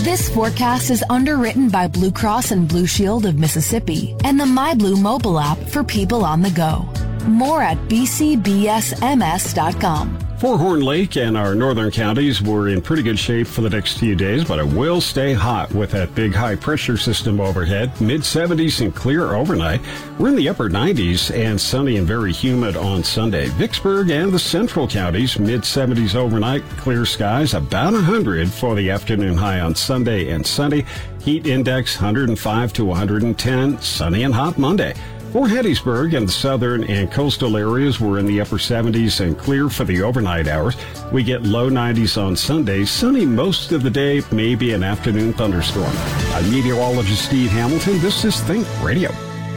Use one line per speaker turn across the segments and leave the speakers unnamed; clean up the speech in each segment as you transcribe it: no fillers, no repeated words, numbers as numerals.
This forecast is underwritten by Blue Cross and Blue Shield of Mississippi and the MyBlue mobile app for people on the go. More at bcbsms.com.
For Horn Lake and our northern counties, we're in pretty good shape for the next few days, but it will stay hot with that big high-pressure system overhead. Mid-70s and clear overnight. We're in the upper 90s and sunny and very humid on Sunday. Vicksburg and the central counties, mid-70s overnight, clear skies, about 100 for the afternoon high on Sunday and Sunday. Heat index 105 to 110, sunny and hot Monday. For Hattiesburg and the southern and coastal areas, we're in the upper 70s and clear for the overnight hours. We get low 90s on Sunday, sunny most of the day, maybe an afternoon thunderstorm. I'm meteorologist Steve Hamilton. This is Think Radio.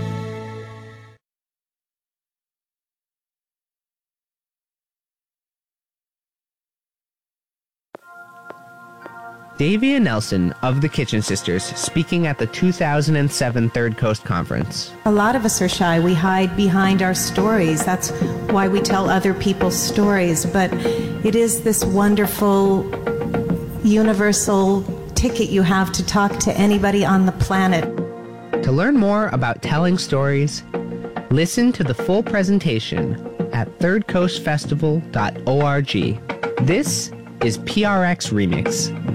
Davia Nelson of the Kitchen Sisters speaking at the 2007 Third Coast Conference.
A lot of us are shy. We hide behind our stories. That's why we tell other people's stories. But it is this wonderful, universal ticket you have to talk to anybody on the planet.
To learn more about telling stories, listen to the full presentation at thirdcoastfestival.org. This is PRX Remix.